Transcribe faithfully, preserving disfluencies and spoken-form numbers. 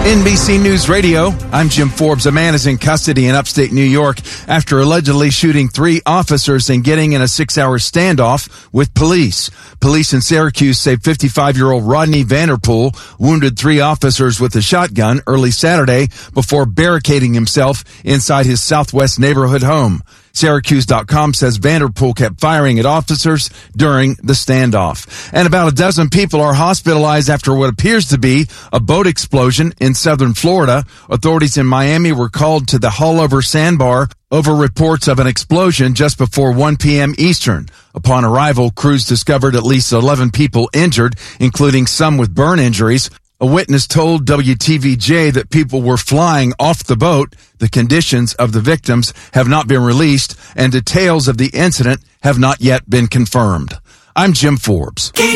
N B C News Radio, I'm Jim Forbes. A man is in custody in upstate New York after allegedly shooting three officers and getting in a six-hour standoff with police. Police in Syracuse say fifty-five-year-old Rodney Vanderpool wounded three officers with a shotgun early Saturday before barricading himself inside his Southwest neighborhood home. Syracuse dot com says Vanderpool kept firing at officers during the standoff. And about a dozen people are hospitalized after what appears to be a boat explosion in southern Florida. Authorities in Miami were called to the Hullover Sandbar over reports of an explosion just before one p.m. Eastern. Upon arrival, crews discovered at least eleven people injured, including some with burn injuries. A witness told W T V J that people were flying off the boat. The conditions of the victims have not been released, and details of the incident have not yet been confirmed. I'm Jim Forbes.